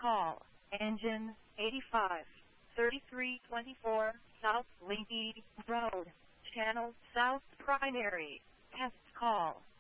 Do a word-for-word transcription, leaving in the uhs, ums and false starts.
call. Engine eighty-five, thirty-three twenty-four, South Linky Road, Channel South Primary. Test call.